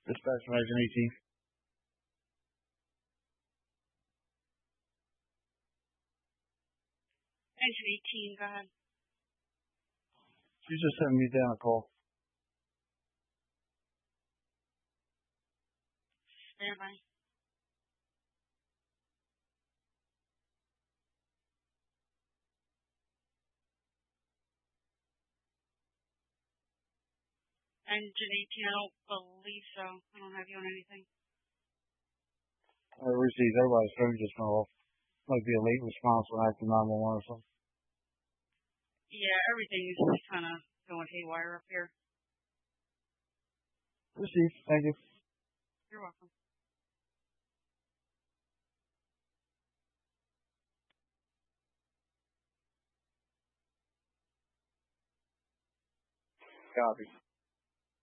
Dispatch from Agent 18. Agent 18, go ahead. She just sent me down a call. Stand by. Agent 18, I don't believe so. I don't have you on anything. I received everybody's phone just went off. Might be a late response when acting 911 or something. Yeah, everything's kind of going haywire up here. Received. Thank you. You're welcome. Copy.